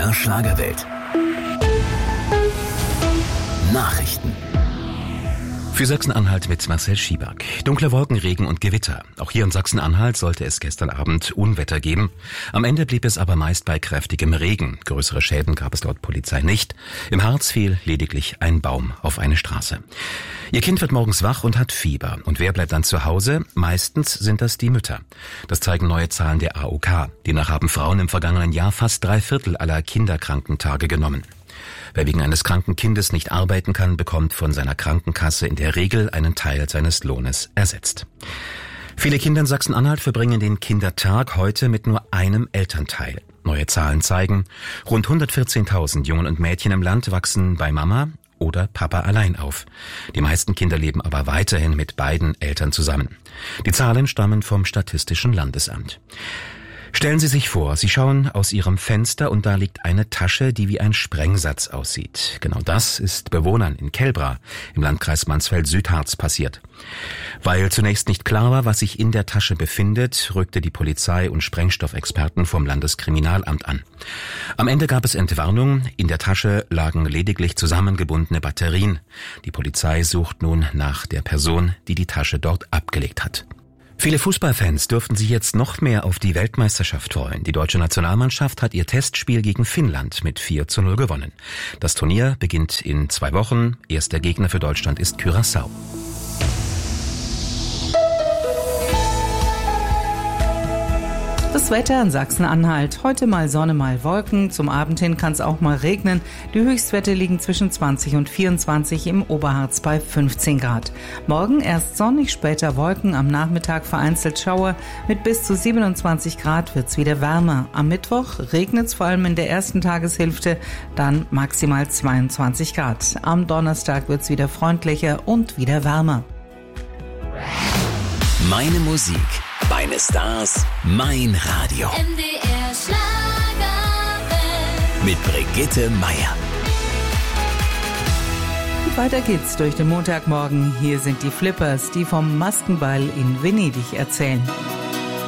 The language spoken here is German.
MDR Schlagerwelt. Nachrichten. Für Sachsen-Anhalt mit Marcel Schieback. Dunkle Wolken, Regen und Gewitter. Auch hier in Sachsen-Anhalt sollte es gestern Abend Unwetter geben. Am Ende blieb es aber meist bei kräftigem Regen. Größere Schäden gab es laut Polizei nicht. Im Harz fiel lediglich ein Baum auf eine Straße. Ihr Kind wird morgens wach und hat Fieber. Und wer bleibt dann zu Hause? Meistens sind das die Mütter. Das zeigen neue Zahlen der AOK. Demnach haben Frauen im vergangenen Jahr fast 3/4 aller Kinderkrankentage genommen. Wer wegen eines kranken Kindes nicht arbeiten kann, bekommt von seiner Krankenkasse in der Regel einen Teil seines Lohnes ersetzt. Viele Kinder in Sachsen-Anhalt verbringen den Kindertag heute mit nur einem Elternteil. Neue Zahlen zeigen, rund 114.000 Jungen und Mädchen im Land wachsen bei Mama oder Papa allein auf. Die meisten Kinder leben aber weiterhin mit beiden Eltern zusammen. Die Zahlen stammen vom Statistischen Landesamt. Stellen Sie sich vor, Sie schauen aus Ihrem Fenster und da liegt eine Tasche, die wie ein Sprengsatz aussieht. Genau das ist Bewohnern in Kelbra im Landkreis Mansfeld-Südharz passiert. Weil zunächst nicht klar war, was sich in der Tasche befindet, rückte die Polizei und Sprengstoffexperten vom Landeskriminalamt an. Am Ende gab es Entwarnung. In der Tasche lagen lediglich zusammengebundene Batterien. Die Polizei sucht nun nach der Person, die die Tasche dort abgelegt hat. Viele Fußballfans dürften sich jetzt noch mehr auf die Weltmeisterschaft freuen. Die deutsche Nationalmannschaft hat ihr Testspiel gegen Finnland mit 4:0 gewonnen. Das Turnier beginnt in 2 Wochen. Erster Gegner für Deutschland ist Curaçao. Das Wetter in Sachsen-Anhalt. Heute mal Sonne, mal Wolken. Zum Abend hin kann es auch mal regnen. Die Höchstwerte liegen zwischen 20 und 24 im Oberharz bei 15 Grad. Morgen erst sonnig, später Wolken. Am Nachmittag vereinzelt Schauer. Mit bis zu 27 Grad wird's wieder wärmer. Am Mittwoch regnet's vor allem in der ersten Tageshälfte. Dann maximal 22 Grad. Am Donnerstag wird's wieder freundlicher und wieder wärmer. Meine Musik, meine Stars, mein Radio. MDR Schlagerwelt. Mit Brigitte Meier. Und weiter geht's durch den Montagmorgen. Hier sind die Flippers, die vom Maskenball in Venedig erzählen.